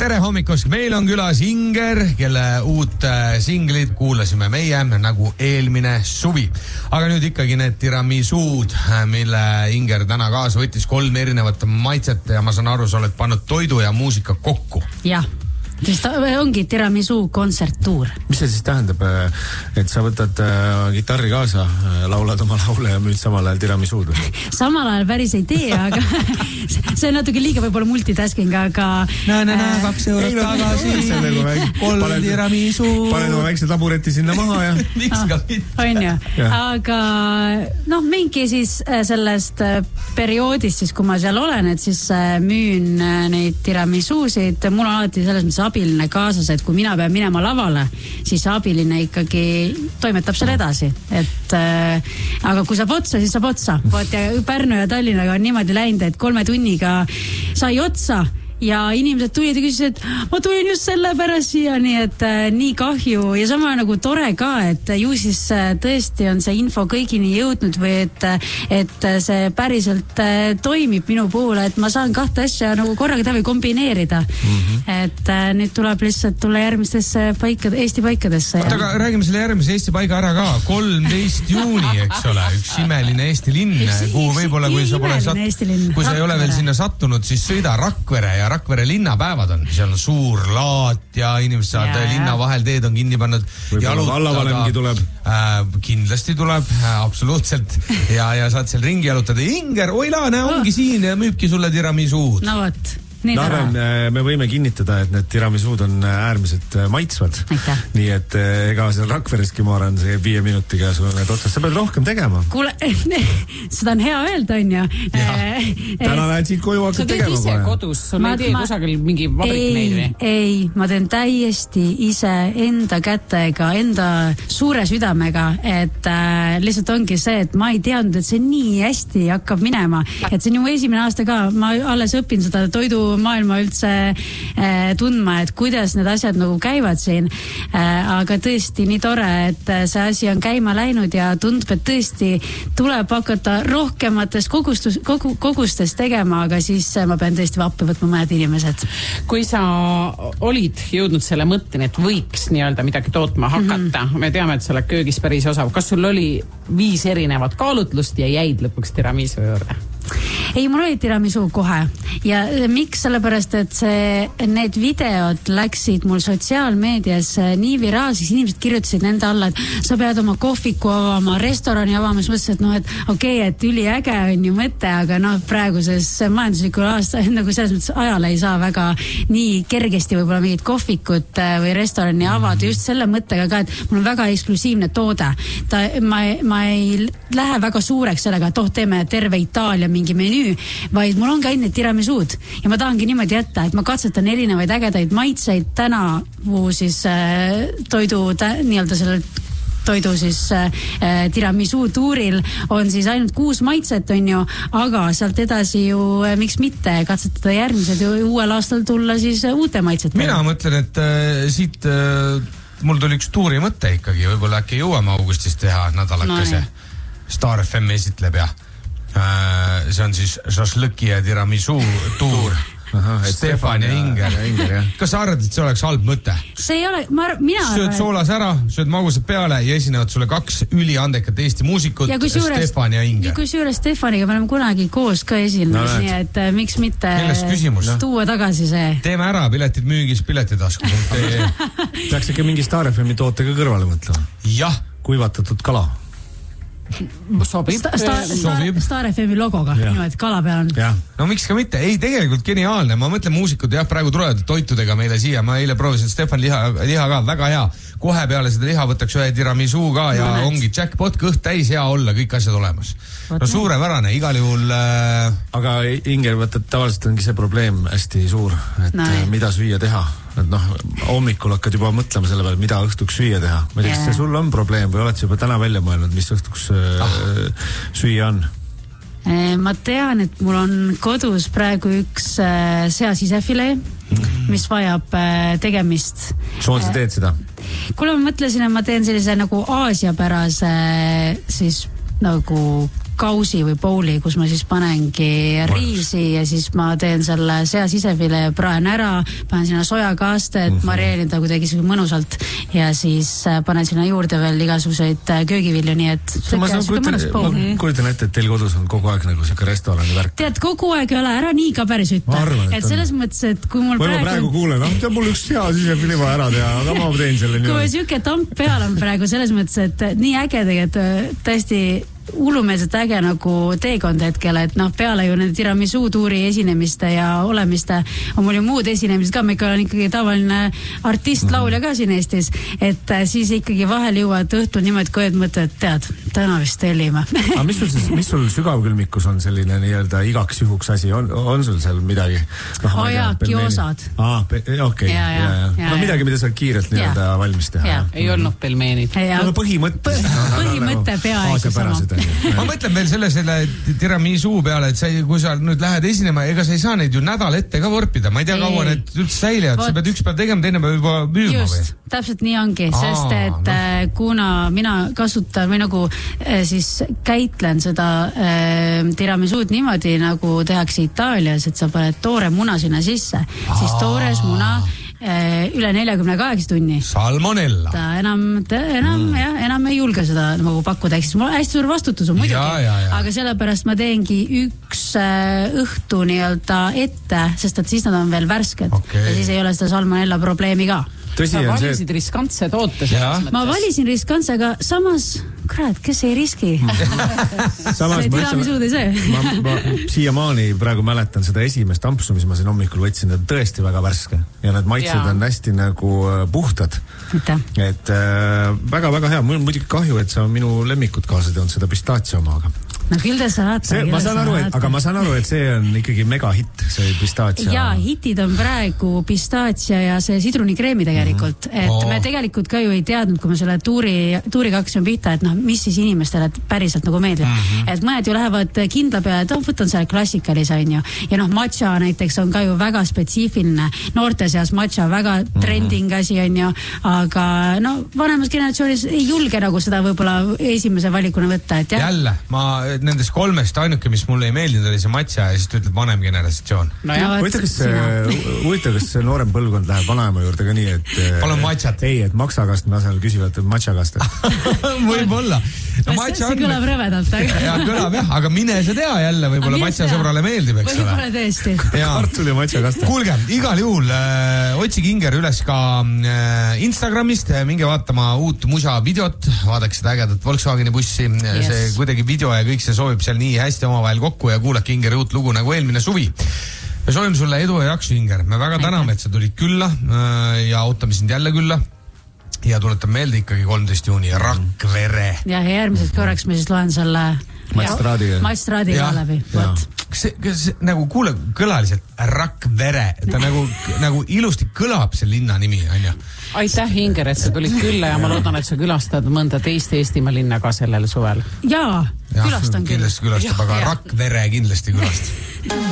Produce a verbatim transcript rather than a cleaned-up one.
tere hommikust, meil on külas Inger, kelle uut singlit kuulasime meie nagu eelmine suvi. Aga nüüd ikkagi need tiramisud, mille Inger täna kaasa võttis, kolm erinevat maitset ja ma saan aru, sa oled pannud toidu ja muusika kokku. Jah. Sest ongi tiramisu kontserttuur. Mis see siis tähendab, et sa võtad gitarri kaasa, laulad oma laule ja müüd samal ajal tiramisuud? Samal ajal päris ei tee, aga see on natuke liiga võib-olla multitasking, aga... Näe, näe, näe, kaks eurot tagasi, kolm tiramisu. Panen oma väikse tabureti sinna maha ja... Miks ka mitte? On ju, aga noh, mingi siis sellest perioodist, siis kui ma seal olen, et siis müün neid tiramisuusid, mul on alati selles mõttes abiline kaasas, et kui mina pean minema lavale, siis abiline ikkagi toimetab selle edasi. Et, äh, aga kui saab otsa, siis saab otsa. Vaat ja Pärnu ja Tallinnaga on niimoodi läinud, et kolme tunniga sai otsa ja inimesed tulid ja küsisid, et ma tulin just selle pärast siia, nii et äh, nii kahju ja sama nagu tore ka, et ju siis äh, tõesti on see info kõigini jõudnud või et, et see päriselt äh, toimib minu puhul, et ma saan kahte asja nagu korraga teha või kombineerida. Mm-hmm. Et äh, nüüd tuleb lihtsalt tulla järgmistesse paikad, Eesti paikadesse. Oota, aga räägime selle järgmise Eesti paiga ära ka. kolmteist juuni, eks ole, üks imeline Eesti linn, kuhu võib-olla kui sa pole sat... kui sa ei ole veel sinna sattunud, siis sõida Rakvere ja Rakvere linnapäevad on, seal on suur laat ja inimesed saad ja, linna vahel teed on kinni pannud. Võib-olla vallavanemgi tuleb. Äh, kindlasti tuleb, äh, absoluutselt. Ja, ja saad seal ringi jalutada. Inger, oila, näe, ongi siin ja müübki sulle tiramisud. No võt. Narem, me võime kinnitada, et need tiramisud on äärmiselt maitsvad. Aitäh. Nii et ega seal Rakvereski ma arvan, see viie minutiga sul need otsast, sa pead rohkem tegema. Kuule, seda on hea öelda, on ju. Täna lähed siit koju hakkad tegema. Sa teed ise kodus, sul ei tee kusagil mingi vabrik neid või? Ei, ma teen täiesti ise enda kätega, enda suure südamega, et äh, lihtsalt ongi see, et ma ei teadnud, et see nii hästi hakkab minema. Et see on ju esimene aasta ka, ma alles õpin seda toidu maailma üldse äh, tundma, et kuidas need asjad nagu käivad siin. Äh, aga tõesti nii tore, et see asi on käima läinud ja tundub, et tõesti tuleb hakata rohkemates kogustus, kogu, kogustes tegema, aga siis ma pean tõesti vappi võtma mõned inimesed. Kui sa olid jõudnud selle mõtteni, et võiks nii-öelda midagi tootma hakata, mm-hmm. me teame, et sa oled köögis päris osav. Kas sul oli viis erinevat kaalutlust ja jäid lõpuks tiramisu juurde? Ei, mul oli tiramisu kohe ja miks, sellepärast, et see, need videod läksid mul sotsiaalmeedias nii viraalseks, inimesed kirjutasid nende alla, et sa pead oma kohviku avama, restorani avama, siis mõtlesin, et noh, et okei, okay, et üliäge on ju mõte, aga noh, praeguses majanduslikul aasta, nagu selles mõttes ajal ei saa väga nii kergesti võib-olla mingit kohvikut või restorani avada, just selle mõttega ka, et mul on väga eksklusiivne toode. Ta, ma, ma ei lähe väga suureks sellega, et oh, teeme terve Itaalia mingi menüü, vaid mul on ka enne tiramisud ja ma tahangi niimoodi jätta, et ma katsetan erinevaid ägedaid maitseid tänavu siis äh, toidu tä, nii-öelda sellel toidu siis äh, tiramisu tuuril on siis ainult kuus maitset, on ju, aga sealt edasi ju äh, miks mitte katsetada järgmised ju uuel aastal tulla siis äh, uute maitset. Mina mõtlen, et äh, siit äh, mul tuli üks tuuri mõte ikkagi, võib-olla äkki jõuame augustis teha nädalakese no,. Star F M esitleb ja see on siis šašlõki ja tiramisu tuur. Aha, Stefan ja Inger. Ja Inger ja. Kas sa arvad, et see oleks halb mõte? See ei ole, ma, mina sööd soolas ära, sööd magusad peale ja esinevad sulle kaks üliandekat Eesti muusikut, ja juures, Stefan ja Inger. Ja kui juures Stefaniga me oleme kunagi koos ka esinenud, no, nii et äh, miks mitte tuua tagasi see. Teeme ära, piletid müügis, piletitasku. Peaks ikka mingi Star F M-i tootega kõrvale mõtlema. Jah. Kuivatatud kala. Sobib. Sta, sta, Sobib. Star F M-i logoga, niimoodi kala peal on. Ja. No miks ka mitte? Ei, tegelikult geniaalne. Ma mõtlen muusikud, jah, praegu tulevad toitudega meile siia. Ma eile proovisin Stefan liha, liha ka, väga hea. Kohe peale seda liha võtaks ühe tiramisu ka ja no, ongi jackpot, kõht täis, hea olla, kõik asjad olemas. No suurepärane, igal juhul... Äh... Aga Inger, võtta, tavaliselt ongi see probleem hästi suur, et no, mida süüa teha. Et noh, hommikul hakkad juba mõtlema selle peale, mida õhtuks süüa teha. Ma tea, kas see sul on probleem või oled sa juba täna välja mõelnud, mis õhtuks ah. süüa on? Ma tean, et mul on kodus praegu üks seasisefilee, mis vajab tegemist. Soon sa teed seda? Kuule, ma mõtlesin, et ma teen sellise nagu aasiapärase siis nagu kausi või bouli, kus ma siis panengi riisi ja siis ma teen selle sea sisefile ja praen ära, panen sinna sojakastet, mm -hmm. mareerin ta kuidagi mõnusalt ja siis panen sinna juurde veel igasuguseid köögivilju, nii et ma, kujutan, ma kujutan ette, et teil kodus on kogu aeg nagu siuke restorani värk. Tead, kogu aeg ei ole, ära nii ka päris ütle. Arvan, et selles on. mõttes, et kui mul või praegu... ma praegu kuulen, ah, tead, mul üks sea sisefili vaja ära teha, aga ma teen selle nii. kui siuke tamp peal on praegu selles mõttes, et nii äge tegelikult tõesti hullumeelselt äge nagu teekond hetkel, et noh, peale ju nende tiramisu tuuri esinemiste ja olemiste on mul ju muud esinemised ka, ma ikka olen ikkagi tavaline artist, laulja ka siin Eestis, et siis ikkagi vahel jõuad õhtul niimoodi, kui et mõtled, tead, täna vist tellime. aga mis sul siis, mis sul sügavkülmikus on selline nii-öelda igaks juhuks asi, on, on sul seal midagi? No, oh jaa, kiosad. Aa, okei, okay, ja, ja, ja, ja. No midagi, mida saad kiirelt nii-öelda valmis teha. Ja. Ei olnud pelmeenid. No põhimõtte. Põhimõtte peaaegu sama. ma mõtlen veel selle, selle tiramisu peale, et sa, kui sa nüüd lähed esinema, ega sa ei saa neid ju nädal ette ka vorpida, ma ei tea, kaua need üldse säilivad, sa pead üks päev tegema, teine päev juba müüma just, või? Täpselt nii ongi, Aa, sest et no. kuna mina kasutan või nagu siis käitlen seda äh, tiramisud niimoodi, nagu tehakse Itaalias, et sa paned toore muna sinna sisse, Aa. siis toores muna üle neljakümne kaheksa tunni. Salmonella. Ta enam, ta enam, mm. jah, enam ei julge seda nagu pakkuda, eks siis mul hästi suur vastutus on muidugi, aga sellepärast ma teengi üks äh, õhtu nii-öelda ette, sest et siis nad on veel värsked okay. ja siis ei ole seda salmonella probleemi ka. Tõsi sa valisid see... riskantse toote. Ma valisin riskantse, aga samas, kurat, kes ei riski? samas see tiramisud ei see. ma, ma siiamaani praegu mäletan seda esimest ampsu, mis ma siin hommikul võtsin, et tõesti väga värske ja need maitsed ja. on hästi nagu puhtad. Ita. Et väga-väga äh, hea. Mul on muidugi kahju, et sa minu lemmikut kaasa teanud seda pistaatsia omaga. No küll te saate. Ma saan aru, et, aga ma saan aru, et see on ikkagi megahitt, see pistaatsia. Jaa, hitid on praegu pistaatsia ja see sidrunikreemi tegelikult. Et oh. me tegelikult ka ju ei teadnud, kui me selle tuuri, tuuriga hakkasime pihta, et noh, mis siis inimestele päriselt nagu meeldib. Mm-hmm. Et mõned ju lähevad kindla peale, et oh, võtan selle klassikalis, on ju. Ja noh, matcha näiteks on ka ju väga spetsiifiline. Noorte seas matcha väga mm-hmm. trending asi, on ju. Aga no, vanemas generatsioonis ei julge nagu seda võib-olla esimese valikuna võtta, et jah. Jälle, ma nendest kolmest ainuke, mis mulle ei meeldinud, oli see matcha ja siis ta ütleb vanem generatsioon. No huvitav, kas, kas see noorem põlvkond läheb vanaema juurde ka nii, et palun matchat. Ei, et maksakast asemel küsivad matšakast. Võib-olla. No, see on... kõlab rõvedalt. ja kõlab jah, aga mine sa tea jälle, võib-olla matša sõbrale meeldib, eks ole. Võib-olla tõesti. Kartul ja matšakast. Kuulge, igal juhul äh, otsige Inger üles ka äh, Instagramist, minge vaatama uut musa videot, vaadake seda ägedat Volkswageni bussi, yes. see kuidagi video ja kõik see soovib seal nii hästi omavahel kokku ja kuulake Ingeri uut lugu nagu eelmine suvi. Me soovime sulle edu ja jaksu, Inger. Me väga täname, et sa tulid külla ja ootame sind jälle külla. Ja tuletan meelde ikkagi kolmteist juuni Rakvere. Ja järgmised korraks me siis loen selle Magistraadiga. Magistraadiga läbi. Kas see, kas see nagu kuule kõlaliselt Rakvere, ta nagu, nagu ilusti kõlab see linna nimi, on ju? Aitäh, Inger, et sa tulid külla ja ma loodan, et sa külastad mõnda teist Eestimaa linna ka sellel suvel. Jaa, külastan küll. Kindlasti külastab, aga Rakvere kindlasti külastab.